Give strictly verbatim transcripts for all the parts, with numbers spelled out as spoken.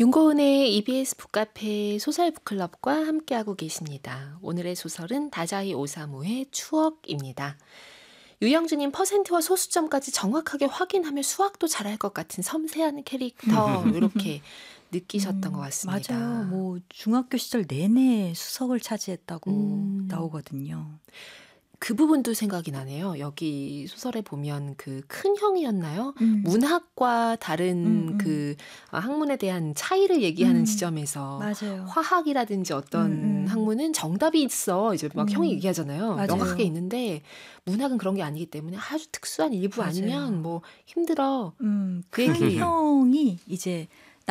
윤고은의 이비에스 북카페 소설 북클럽과 함께하고 계십니다. 오늘의 소설은 다자이 오사무의 추억입니다. 유영주님 퍼센트와 소수점까지 정확하게 확인하면 수학도 잘할 것 같은 섬세한 캐릭터 이렇게 느끼셨던 음, 것 같습니다. 맞아요. 뭐 중학교 시절 내내 수석을 차지했다고 음. 나오거든요. 그 부분도 생각이 나네요. 여기 소설에 보면 그 큰 형이었나요? 음. 문학과 다른 음, 음. 그 학문에 대한 차이를 얘기하는 음, 지점에서 맞아요. 화학이라든지 어떤 음, 음. 학문은 정답이 있어. 이제 막 음, 형이 얘기하잖아요. 맞아요. 명확하게 있는데 문학은 그런 게 아니기 때문에 아주 특수한 일부 맞아요. 아니면 뭐 힘들어. 음, 그 큰 얘기. 형이 이제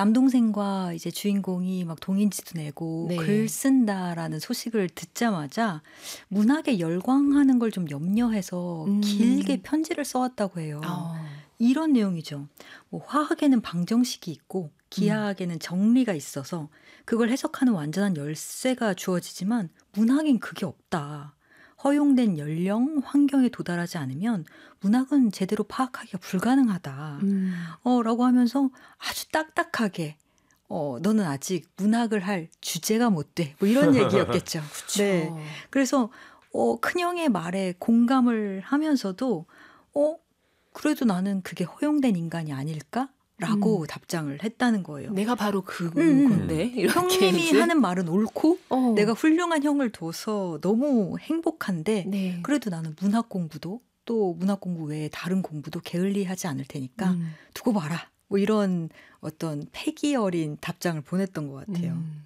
남동생과 이제 주인공이 막 동인지도 내고 네. 글 쓴다라는 소식을 듣자마자 문학에 열광하는 걸 좀 염려해서 음. 길게 편지를 써왔다고 해요. 어. 이런 내용이죠. 뭐 화학에는 방정식이 있고 기하학에는 정리가 있어서 그걸 해석하는 완전한 열쇠가 주어지지만 문학엔 그게 없다. 허용된 연령, 환경에 도달하지 않으면 문학은 제대로 파악하기가 불가능하다. 음. 어, 라고 하면서 아주 딱딱하게 어, 너는 아직 문학을 할 주제가 못 돼. 뭐 이런 얘기였겠죠. 그쵸. 네. 그래서 어, 큰형의 말에 공감을 하면서도 어, 그래도 나는 그게 허용된 인간이 아닐까? 라고 음. 답장을 했다는 거예요. 내가 바로 그 음, 음. 건데. 이렇게 형님이 이제. 하는 말은 옳고 어. 내가 훌륭한 형을 둬서 너무 행복한데 네. 그래도 나는 문학 공부도 또 문학 공부 외에 다른 공부도 게을리하지 않을 테니까 음. 두고 봐라. 뭐 이런 어떤 패기 어린 답장을 보냈던 것 같아요. 음.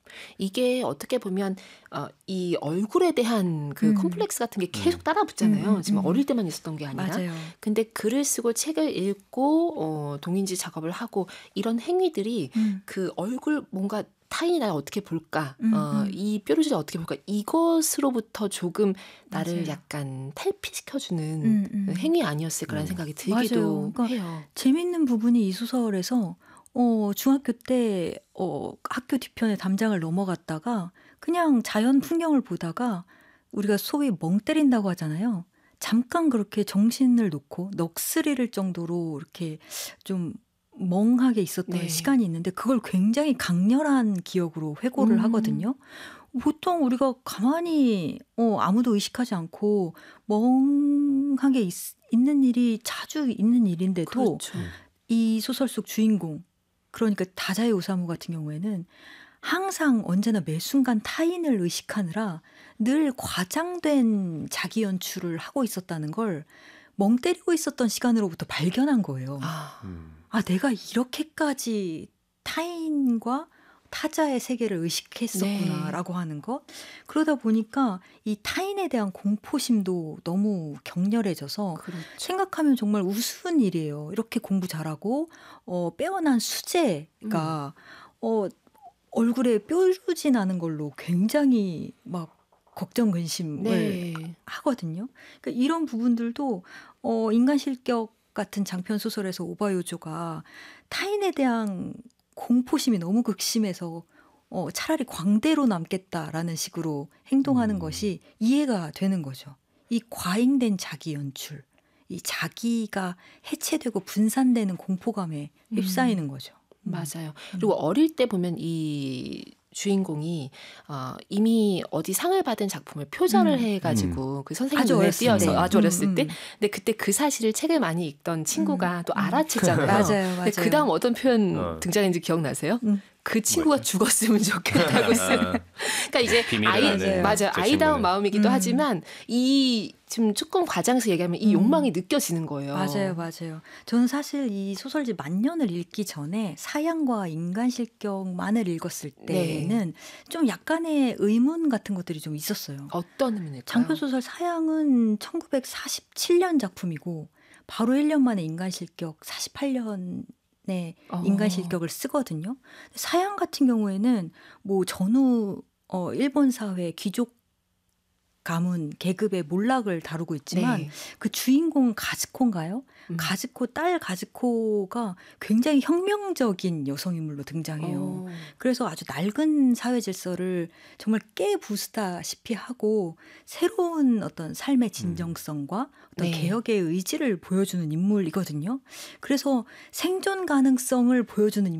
이게 어떻게 보면 어, 이 얼굴에 대한 그 음. 컴플렉스 같은 게 계속 따라붙잖아요. 음, 음, 지금 음. 어릴 때만 있었던 게 아니라. 맞아요. 근데 글을 쓰고 책을 읽고 어, 동인지 작업을 하고 이런 행위들이 음. 그 얼굴 뭔가 타인이 나를 어떻게 볼까, 음, 어, 음. 이 뾰루지를 어떻게 볼까 이것으로부터 조금 나를 맞아요. 약간 탈피시켜주는 음, 음. 행위 아니었을까라는 음. 생각이 들기도 맞아요. 그러니까 해요. 재밌는 부분이 이 소설에서 어, 중학교 때 어, 학교 뒤편에 담장을 넘어갔다가 그냥 자연 풍경을 보다가 우리가 소위 멍 때린다고 하잖아요. 잠깐 그렇게 정신을 놓고 넋을 잃을 정도로 이렇게 좀 멍하게 있었던 네. 시간이 있는데 그걸 굉장히 강렬한 기억으로 회고를 음. 하거든요. 보통 우리가 가만히 어, 아무도 의식하지 않고 멍하게 있, 있는 일이 자주 있는 일인데도 그렇죠. 이 소설 속 주인공 그러니까 다자이 오사무 같은 경우에는 항상 언제나 매 순간 타인을 의식하느라 늘 과장된 자기 연출을 하고 있었다는 걸 멍 때리고 있었던 시간으로부터 발견한 거예요. 아. 음. 아, 내가 이렇게까지 타인과 타자의 세계를 의식했었구나라고 네. 하는 것. 그러다 보니까 이 타인에 대한 공포심도 너무 격렬해져서 그렇죠. 생각하면 정말 우스운 일이에요. 이렇게 공부 잘하고 어, 빼어난 수재가 어, 얼굴에 뾰루지 나는 걸로 굉장히 막 걱정 근심을 네. 하거든요. 그러니까 이런 부분들도 어, 인간 실격 같은 장편 소설에서 오바요조가 타인에 대한 공포심이 너무 극심해서 어, 차라리 광대로 남겠다라는 식으로 행동하는 음. 것이 이해가 되는 거죠. 이 과잉된 자기 연출, 이 자기가 해체되고 분산되는 공포감에 휩싸이는 거죠. 음. 맞아요. 그리고 어릴 때 보면 이 주인공이 어, 이미 어디 상을 받은 작품을 표절을 음. 해가지고 그 선생님 아주 눈에 어렸을 띄어서 때. 아주 어렸을 음, 때 음. 근데 그때 그 사실을 책을 많이 읽던 친구가 음, 또 음. 알아챘잖아요. 맞아요, 근데 그 맞아요. 다음 어떤 표현 어. 등장했는지 기억나세요? 음. 그 친구가 뭐죠? 죽었으면 좋겠다고 쓴. 아, 그러니까 이제 비밀을 아이 아는 맞아요. 저 아이다운 친구는. 마음이기도 음. 하지만 이 지금 조금 과장해서 얘기하면 이 음. 욕망이 느껴지는 거예요. 맞아요, 맞아요. 저는 사실 이 소설집 만년을 읽기 전에 사양과 인간 실격만을 읽었을 때는 좀 약간의 의문 같은 것들이 좀 있었어요. 어떤 의미일까요? 장편 소설 사양은 천구백사십칠 년 작품이고 바로 일 년 만에 인간 실격 사십팔 년에 어. 인간 실격을 쓰거든요. 사양 같은 경우에는 뭐 전후 어, 일본 사회 귀족 가문 계급의 몰락을 다루고 있지만 네. 그 주인공 가즈코인가요? 음. 가즈코 딸 가즈코가 굉장히 혁명적인 여성인물로 등장해요. 어. 그래서 아주 낡은 사회 질서를 정말 깨부수다시피 하고 새로운 어떤 삶의 진정성과 어떤 네. 개혁의 의지를 보여주는 인물이거든요. 그래서 생존 가능성을 보여주는